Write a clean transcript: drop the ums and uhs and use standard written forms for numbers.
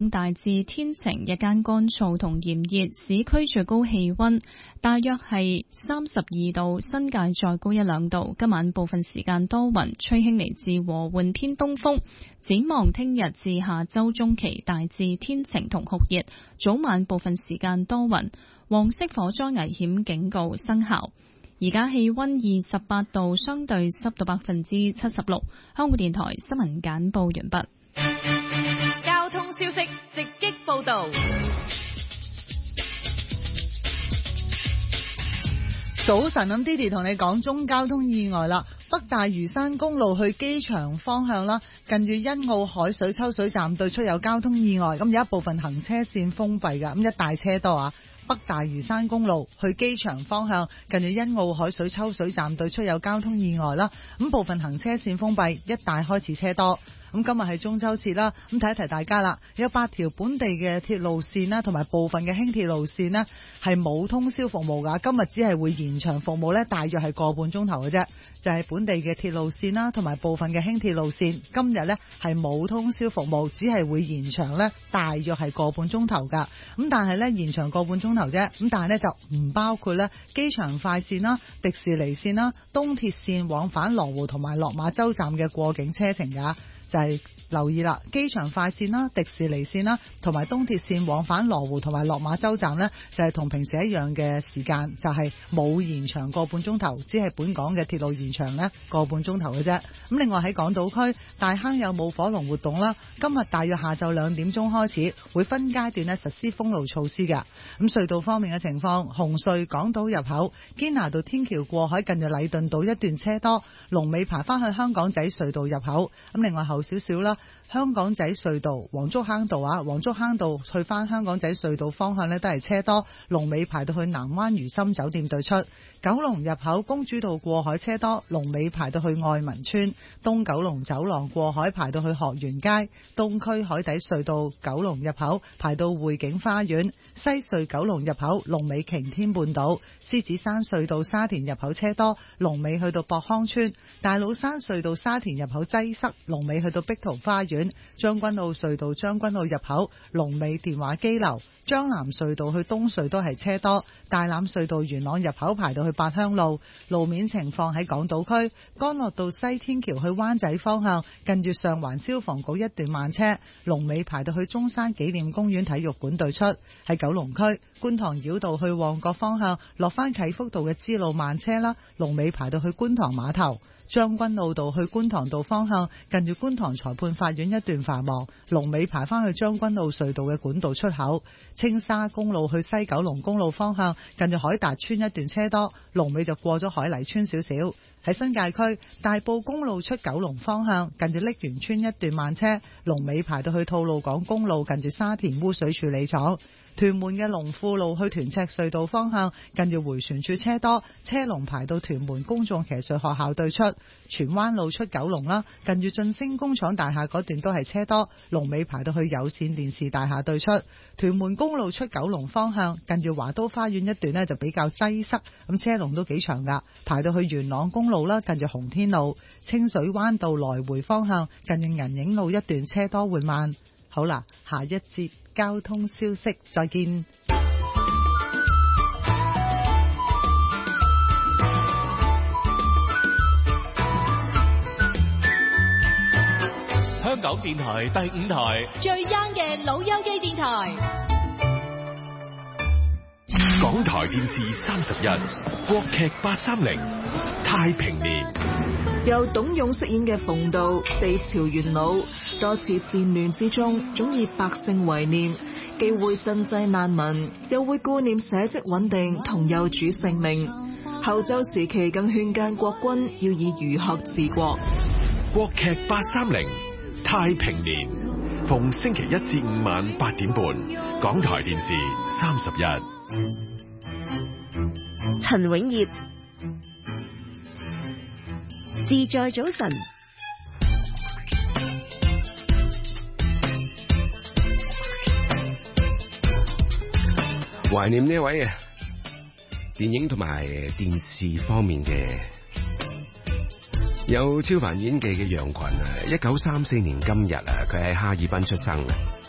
大致天晴，日間乾燥同炎熱，市區最高氣溫大約係32度，新界再高1-2度。今晚部分時間多雲，吹輕微至和緩偏東風。展望聽日至下周中期大致天晴同酷熱，早晚部分時間多雲。黃色火災危險警告生效。而家氣溫28度，相對濕度76%。香港電台新聞簡報完畢。 交通消息直擊報道。 早晨，咁 Didi 同你講中交通意外啦。北大嶼山公路去機場方向啦，近住欣澳海水抽水站對出有交通意外，咁有一部分行車線封閉噶，咁一大車多啊。北大嶼山公路去機場方向，近住欣澳海水抽水站對出有交通意外啦，咁部分行車線封閉，一帶開始車多。咁今日係中秋節啦，咁提一提大家啦，有8條本地嘅鐵路線啦，同埋部分嘅輕鐵路線呢係冇通宵服務噶，今日只係會延長服務呢，大約係個半鐘頭嘅啫。就係本地嘅鐵路線啦，同埋部分嘅輕鐵路線，今日呢係冇通宵服務，只係會延長呢，大約係個半鐘頭噶。咁但係呢，延長個半鐘頭啫，咁但係呢就唔包括呢機場快線啦、迪士尼線啦、東鐵線往返羅湖同埋落馬洲站嘅過境車程噶。就係留意啦，機場快線啦、迪士尼線啦，同埋東鐵線往返羅湖同埋落馬洲站呢，就係同平時一樣嘅時間，就係冇延長個半鐘頭，只係本港嘅鐵路延長呢個半鐘頭嘅啫。咁另外喺港島區大坑有舞火龍活動啦，今日大約下晝2點鐘開始，會分階段呢實施封路措施㗎。咁隧道方面嘅情況，紅隧港島入口堅拿道天橋過海近住禮頓道一段車多，龍尾排返去香港仔隧道入口。咁另外後少少啦，香港仔隧道黃竹坑道啊，黃竹坑道去返香港仔隧道方向呢都係車多，龍尾排到去南灣如心酒店對出。九龍入口公主道過海車多，龍尾排到去愛民村。東九龍走廊過海排到去學園街。東區海底隧道九龍入口排到匯景花園。西隧九龍入口龍尾擎天半島。獅子山隧道沙田入口車多，龍尾去到博康村。大老山隧道沙田入口擠塞，龍尾去到碧桃花園。將軍澳隧道將軍澳入口龍尾電話機樓。將南隧道去東隧都係車多，大欖隧道元朗入口排到去八鄉路。路面情況喺港島區干諾道西天橋去灣仔方向，近住上環消防局一段慢車，龍尾排到去中山紀念公園體育館對出。喺九龍區觀塘繞道去旺角方向，落返啟福道嘅支路慢車啦，龍尾排到去觀塘碼頭。將軍澳道去觀塘道方向，近住觀塘裁判法院一段繁忙，龍尾排返去將軍澳隧道嘅管道出口。青沙公路去西九龍公路方向，近住海達村一段車多，龍尾就過咗海泥村少少。喺新界區大埔公路出九龍方向，近住瀝源村一段慢車，龍尾排到去吐露港公路近住沙田污水處理廠。屯門嘅龍富路去屯赤隧道方向，近住回旋處車多，車龍排到屯門公眾騎術學校對出。荃灣路出九龍啦，近住晉升工廠大廈嗰段都係車多，龍尾排到去有線電視大廈對出。屯門公路出九龍方向，近住華都花園一段呢就比較擠塞，咁車龍都幾長噶，排到去元朗公路啦，近住洪天路。清水灣道來回方向，近住銀影路一段車多緩慢。好啦，下一節交通消息再見。 香港電台第5台最 young 嘅老友記電台。 港台電視31國劇830太平年， 由董勇飾演嘅馮道4朝元老，多次戰亂之中總以百姓為念，既會賑濟難民，又會顧念社稷穩定同幼主性命。後周時期更勸諫國君要以儒學治國。 國劇830太平年，逢星期1至5晚8點半，港台電視31。 陳永業，自在早晨。 懷念呢位電影同埋電視方面嘅有超凡演技嘅楊群啊！1934年今日啊，佢喺哈爾濱出生。